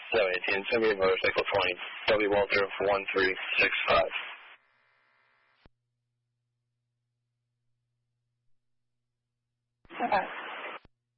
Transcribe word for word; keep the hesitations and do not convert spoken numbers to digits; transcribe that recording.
seven eighteen, send me a motorcycle twenty, W Walter one three six five. Okay.